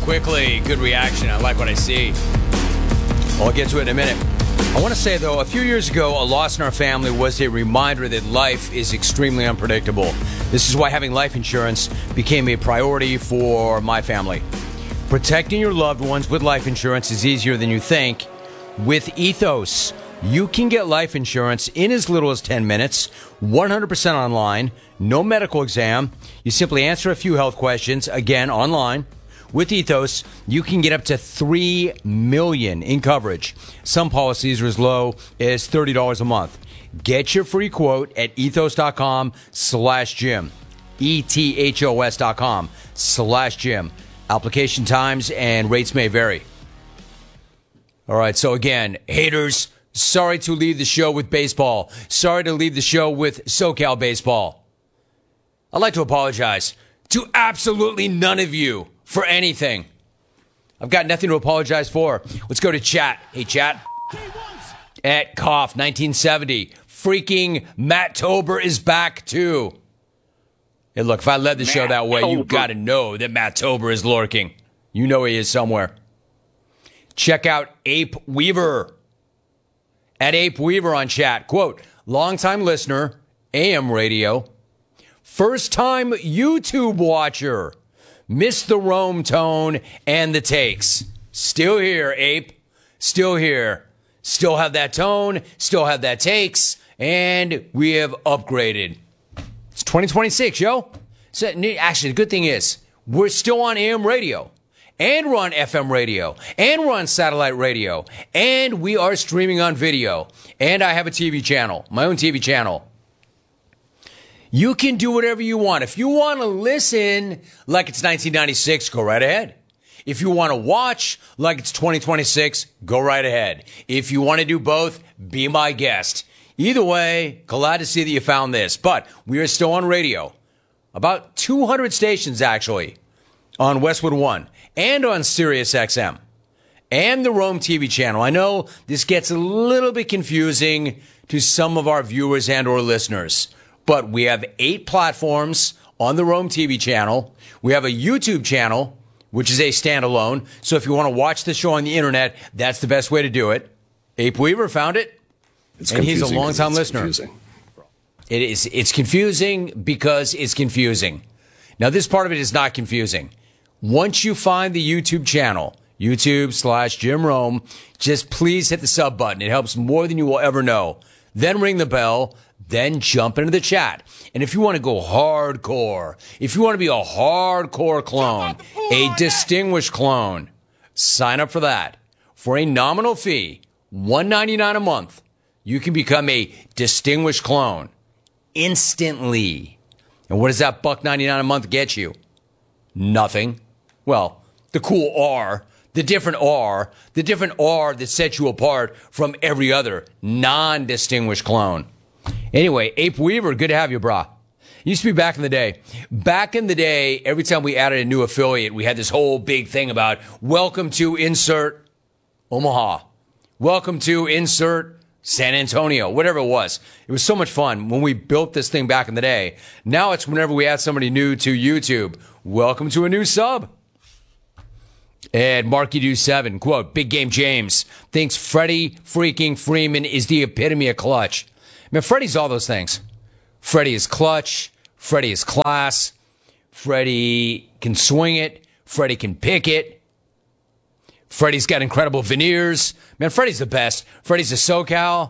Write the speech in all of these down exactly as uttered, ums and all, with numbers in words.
quickly. Good reaction. I like what I see. I'll get to it in a minute. I want to say, though, a few years ago, a loss in our family was a reminder that life is extremely unpredictable. This is why having life insurance became a priority for my family. Protecting your loved ones with life insurance is easier than you think. With Ethos, you can get life insurance in as little as ten minutes, one hundred percent online, no medical exam. You simply answer a few health questions, again, online. With Ethos, you can get up to three million dollars in coverage. Some policies are as low as thirty dollars a month. Get your free quote at ethos.com slash Jim. E-T-H-O-S dot com slash Jim. Application times and rates may vary. All right, so again, haters, sorry to leave the show with baseball. Sorry to leave the show with SoCal baseball. I'd like to apologize to absolutely none of you for anything. I've got nothing to apologize for. Let's go to chat. Hey, chat. At Cough nineteen seventy. Freaking Matt Tober is back, too. Hey, look, if I led the Matt show that way, Tober. You got to know that Matt Tober is lurking. You know he is somewhere. Check out Ape Weaver. At Ape Weaver on chat. Quote, longtime listener, A M radio. First time YouTube watcher. Missed the Rome tone and the takes. Still here, Ape. Still here. Still have that tone. Still have that takes. And we have upgraded. It's twenty twenty-six, yo. So, actually, the good thing is, we're still on A M radio. And we're on F M radio. And we're on satellite radio. And we are streaming on video. And I have a T V channel. My own T V channel. You can do whatever you want. If you want to listen like it's nineteen ninety-six, go right ahead. If you want to watch like it's twenty twenty-six, go right ahead. If you want to do both, be my guest. Either way, glad to see that you found this. But we are still on radio. About two hundred stations, actually, on Westwood One and on Sirius X M and the Rome T V channel. I know this gets a little bit confusing to some of our viewers and or listeners. But we have eight platforms on the Rome T V channel. We have a YouTube channel, which is a standalone. So if you want to watch the show on the internet, that's the best way to do it. Ape Weaver found it, it's and he's a longtime it's listener. Confusing. It is. It's confusing because it's confusing. Now, this part of it is not confusing. Once you find the YouTube channel, YouTube slash Jim Rome, just please hit the sub button. It helps more than you will ever know. Then ring the bell. Then jump into the chat. And if you want to go hardcore, if you want to be a hardcore clone, a distinguished clone, sign up for that. For a nominal fee, one ninety-nine a month, you can become a distinguished clone instantly. And what does that buck ninety-nine a month get you? Nothing. Well, the cool R, the different R, the different R that sets you apart from every other non-distinguished clone. Anyway, Ape Weaver, good to have you, brah. Used to be back in the day. Back in the day, every time we added a new affiliate, we had this whole big thing about welcome to insert Omaha. Welcome to insert San Antonio, whatever it was. It was so much fun when we built this thing back in the day. Now it's whenever we add somebody new to YouTube, welcome to a new sub. And Marky Do seven, quote, Big Game James thinks Freddie freaking Freeman is the epitome of clutch. Man, Freddie's all those things. Freddie is clutch. Freddie is class. Freddie can swing it. Freddie can pick it. Freddie's got incredible veneers. Man, Freddie's the best. Freddie's a SoCal.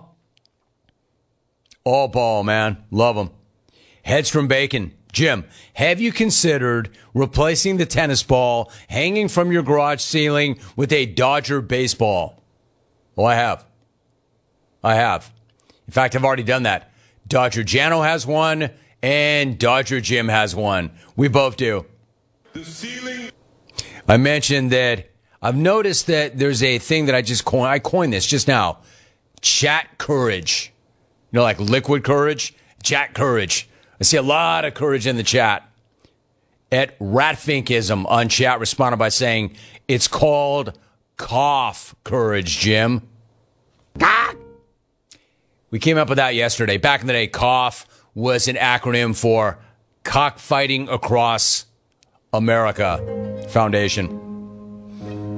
All ball, man. Love him. Headstrom Bacon. Jim, have you considered replacing the tennis ball hanging from your garage ceiling with a Dodger baseball? Well, I have. I have. In fact, I've already done that. Dodger Jano has one, and Dodger Jim has one. We both do. The ceiling. I mentioned that I've noticed that there's a thing that I just coined. I coined this just now. Chat courage. You know, like liquid courage? Chat courage. I see a lot of courage in the chat. At Ratfinkism on chat responded by saying, it's called cough courage, Jim. Ah! We came up with that yesterday. Back in the day, cough was an acronym for Cockfighting Across America Foundation.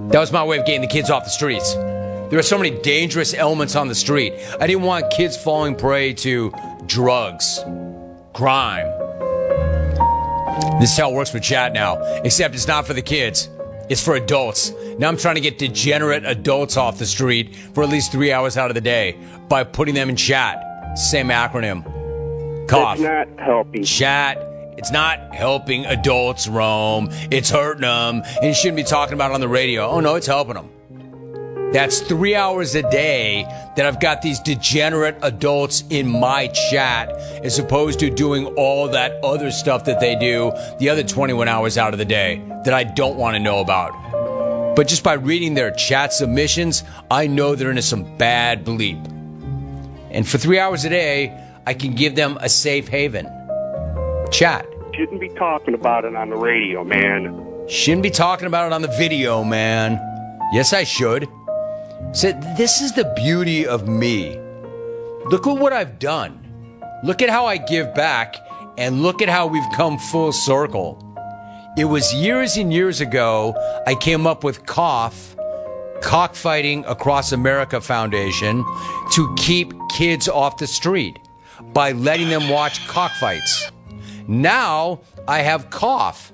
That was my way of getting the kids off the streets. There are so many dangerous elements on the street. I didn't want kids falling prey to drugs, crime. This is how it works for chat now, except it's not for the kids. It's for adults. Now I'm trying to get degenerate adults off the street for at least three hours out of the day by putting them in chat. Same acronym. Cough. It's not helping. Chat. It's not helping adults roam. It's hurting them. And you shouldn't be talking about it on the radio. Oh, no, it's helping them. That's three hours a day that I've got these degenerate adults in my chat as opposed to doing all that other stuff that they do the other twenty-one hours out of the day that I don't want to know about. But just by reading their chat submissions, I know they're into some bad bleep. And for three hours a day, I can give them a safe haven. Chat. Shouldn't be talking about it on the radio, man. Shouldn't be talking about it on the video, man. Yes, I should. So this is the beauty of me. Look at what I've done. Look at how I give back, and look at how we've come full circle. It was years and years ago I came up with Cough, Cockfighting Across America Foundation, to keep kids off the street by letting them watch cockfights. Now I have Cough,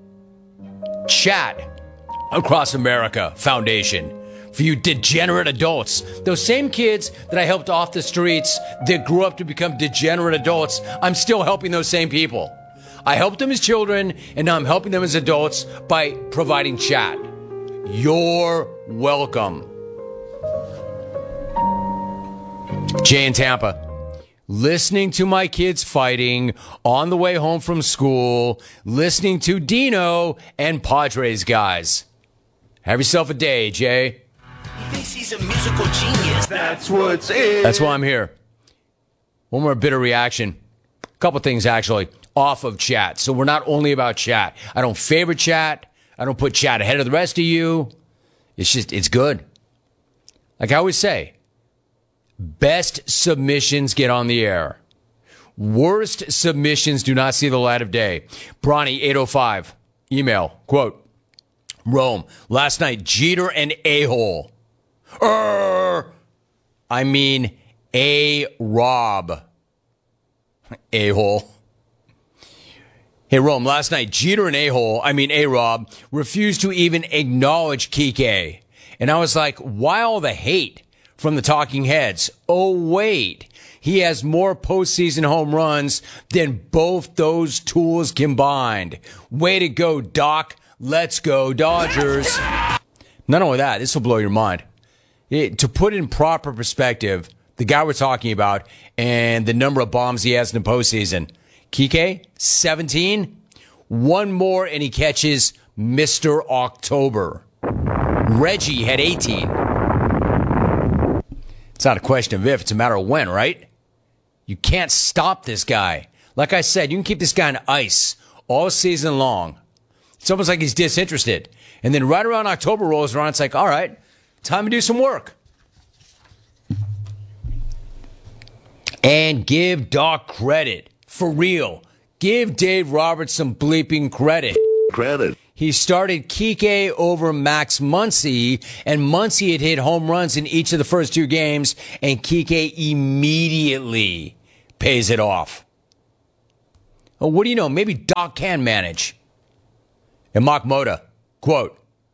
Chat Across America Foundation. For you degenerate adults, those same kids that I helped off the streets that grew up to become degenerate adults, I'm still helping those same people. I helped them as children, and now I'm helping them as adults by providing chat. You're welcome. Jay in Tampa. Listening to my kids fighting on the way home from school, listening to Dino and Padres guys. Have yourself a day, Jay. He thinks he's a musical genius. That's what's in. That's why I'm here. One more bit of reaction. A couple things, actually, off of chat. So we're not only about chat. I don't favorite chat. I don't put chat ahead of the rest of you. It's just, it's good. Like I always say, best submissions get on the air. Worst submissions do not see the light of day. Bronny, eight oh five, email, quote, Rome, last night, Jeter and A-hole. Er, I mean, A-Rob. A-hole. Hey, Rome, last night, Jeter and A-hole, I mean A-Rob, refused to even acknowledge Kike. And I was like, why all the hate from the talking heads? Oh, wait. He has more postseason home runs than both those tools combined. Way to go, Doc. Let's go, Dodgers. Not only that, this will blow your mind. It, to put in proper perspective, the guy we're talking about and the number of bombs he has in the postseason. Kike, seventeen. One more and he catches Mister October. Reggie had eighteen. It's not a question of if, it's a matter of when, right? You can't stop this guy. Like I said, you can keep this guy on ice all season long. It's almost like he's disinterested. And then right around October rolls around, it's like, all right, time to do some work. And give Doc credit. For real. Give Dave Roberts some bleeping credit. Credit. He started Kike over Max Muncy, and Muncy had hit home runs in each of the first two games, and Kike immediately pays it off. Oh, what do you know? Maybe Doc can manage. And Mark Moda, quote,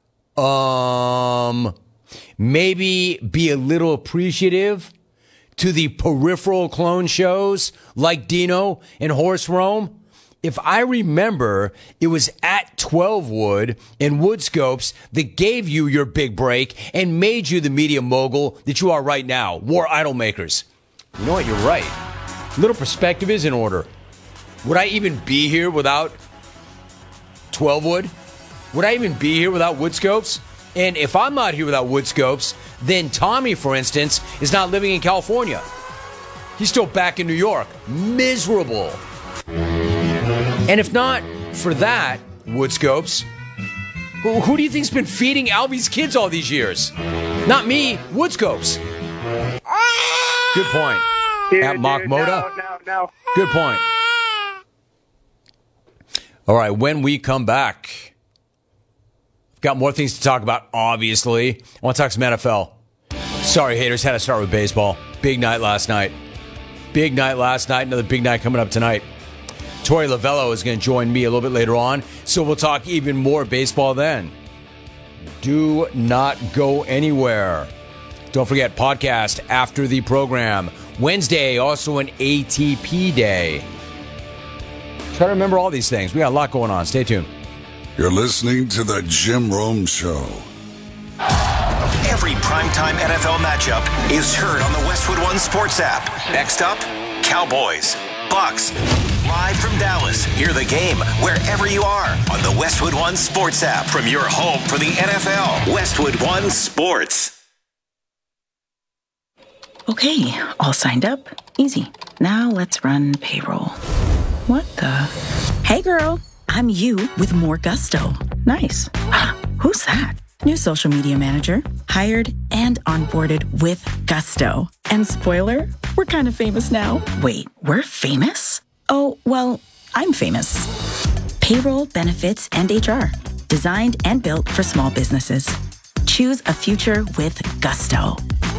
um, maybe be a little appreciative to the peripheral clone shows like Dino and Horse Rome. If I remember, it was at twelve Wood and Woodscopes that gave you your big break and made you the media mogul that you are right now. War idol makers. You know what? You're right. Little perspective is in order. Would I even be here without twelve Wood? Would I even be here without Woodscopes? And if I'm not here without Woodscopes, then Tommy, for instance, is not living in California. He's still back in New York. Miserable. And if not for that, Woodscopes, who, who do you think's been feeding Albie's kids all these years? Not me, Woodscopes. Good point. Dude, At Mock dude, Moda. No, no, no. Good point. All right, when we come back, Got more things to talk about, obviously. I want to talk some N F L. Sorry, haters, had to start with baseball. Big night last night. Big night last night. Another big night coming up tonight. Torey Lovello is going to join me a little bit later on, so we'll talk even more baseball then. Do not go anywhere. Don't forget, podcast after the program. Wednesday, also an A T P day. Try to remember all these things. We got a lot going on. Stay tuned. You're listening to The Jim Rome Show. Every primetime N F L matchup is heard on the Westwood One Sports app. Next up, Cowboys, Bucks. Live from Dallas, hear the game wherever you are on the Westwood One Sports app from your home for the N F L. Westwood One Sports. Okay, all signed up. Easy. Now let's run payroll. What the? Hey girl, I'm you with more gusto. Nice. Who's that? New social media manager, hired and onboarded with gusto. And spoiler, we're kind of famous now. Wait, we're famous? Oh, well, I'm famous. Payroll, benefits, and H R. Designed and built for small businesses. Choose a future with gusto.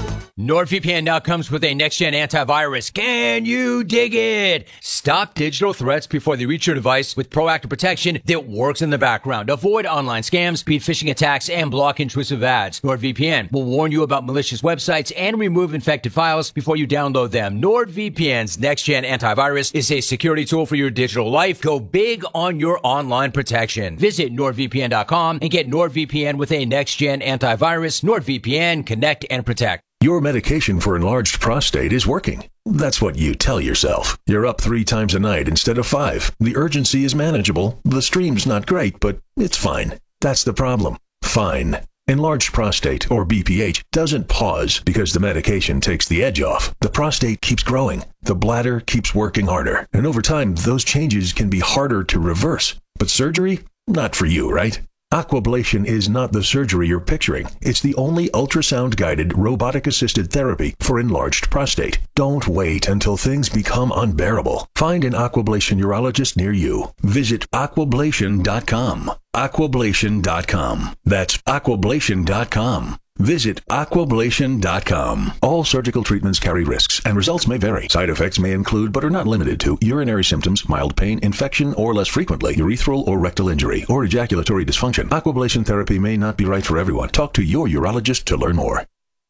NordVPN now comes with a next-gen antivirus. Can you dig it? Stop digital threats before they reach your device with proactive protection that works in the background. Avoid online scams, beat phishing attacks, and block intrusive ads. NordVPN will warn you about malicious websites and remove infected files before you download them. NordVPN's next-gen antivirus is a security tool for your digital life. Go big on your online protection. Visit nord V P N dot com and get NordVPN with a next-gen antivirus. NordVPN, connect and protect. Your medication for enlarged prostate is working. That's what you tell yourself. You're up three times a night instead of five. The urgency is manageable. The stream's not great, but it's fine. That's the problem. Fine. Enlarged prostate, or B P H, doesn't pause because the medication takes the edge off. The prostate keeps growing. The bladder keeps working harder. And over time, those changes can be harder to reverse. But surgery? Not for you, right? Aquablation is not the surgery you're picturing. It's the only ultrasound-guided, robotic-assisted therapy for enlarged prostate. Don't wait until things become unbearable. Find an Aquablation urologist near you. Visit aquablation dot com. aquablation dot com. That's aquablation dot com. Visit aquablation dot com. All surgical treatments carry risks, and results may vary. Side effects may include, but are not limited to, urinary symptoms, mild pain, infection, or less frequently, urethral or rectal injury, or ejaculatory dysfunction. Aquablation therapy may not be right for everyone. Talk to your urologist to learn more.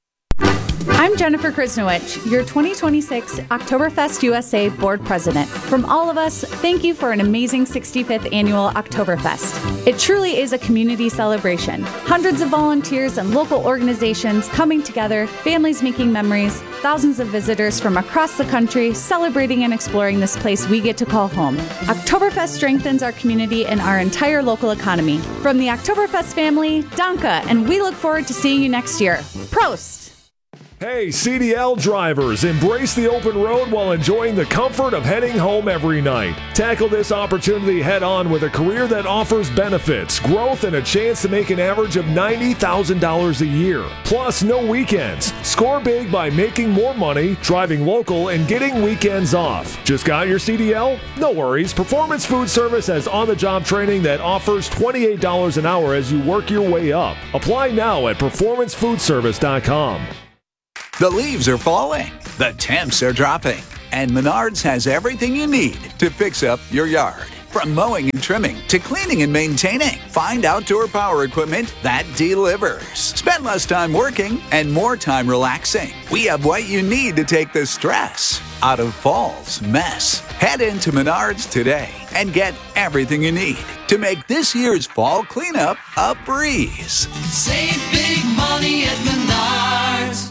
I'm Jennifer Krisnowich, your twenty twenty-six Oktoberfest U S A Board President. From all of us, thank you for an amazing sixty-fifth Annual Oktoberfest. It truly is a community celebration. Hundreds of volunteers and local organizations coming together, families making memories, thousands of visitors from across the country celebrating and exploring this place we get to call home. Oktoberfest strengthens our community and our entire local economy. From the Oktoberfest family, Danke, and we look forward to seeing you next year. Prost! Hey, C D L drivers, embrace the open road while enjoying the comfort of heading home every night. Tackle this opportunity head on with a career that offers benefits, growth, and a chance to make an average of ninety thousand dollars a year. Plus, no weekends. Score big by making more money, driving local, and getting weekends off. Just got your C D L? No worries. Performance Food Service has on-the-job training that offers twenty-eight dollars an hour as you work your way up. Apply now at performance food service dot com. The leaves are falling, the temps are dropping, and Menards has everything you need to fix up your yard. From mowing and trimming to cleaning and maintaining, find outdoor power equipment that delivers. Spend less time working and more time relaxing. We have what you need to take the stress out of fall's mess. Head into Menards today and get everything you need to make this year's fall cleanup a breeze. Save big money at Menards.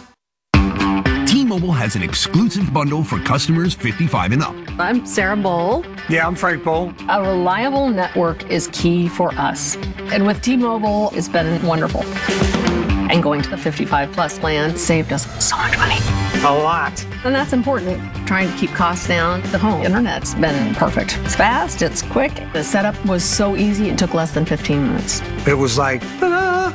T-Mobile has an exclusive bundle for customers fifty-five and up. I'm Sarah Bowl. Yeah, I'm Frank Bowl. A reliable network is key for us. And with T-Mobile, it's been wonderful. And going to the fifty-five plus plan saved us so much money. A lot. And that's important. Trying to keep costs down. The home internet's been perfect. It's fast, it's quick. The setup was so easy, it took less than fifteen minutes. It was like, ta-da!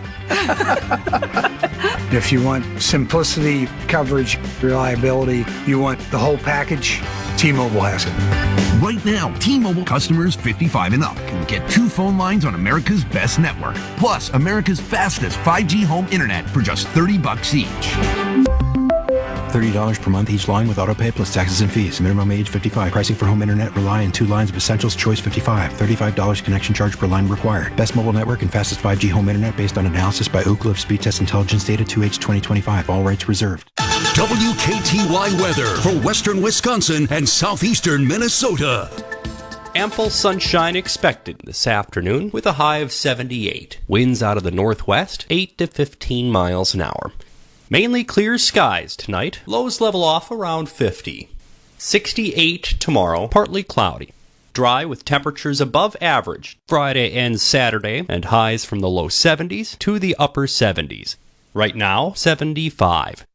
If you want simplicity, coverage, reliability, you want the whole package, T-Mobile has it. Right now, T-Mobile customers fifty-five and up can get two phone lines on America's best network, plus America's fastest five G home internet for just thirty bucks each. thirty dollars per month each line with autopay plus taxes and fees. Minimum age fifty-five. Pricing for home internet rely on two lines of Essentials Choice fifty-five. thirty-five dollars connection charge per line required. Best mobile network and fastest five G home internet based on analysis by Ookla of Speed Test Intelligence data two H twenty twenty-five. All rights reserved. W K T Y weather for western Wisconsin and southeastern Minnesota. Ample sunshine expected this afternoon with a high of seventy-eight. Winds out of the northwest, eight to fifteen miles an hour. Mainly clear skies tonight. Lows level off around fifty. sixty-eight tomorrow, partly cloudy. Dry with temperatures above average Friday and Saturday, and highs from the low seventies to the upper seventies. Right now, seventy-five.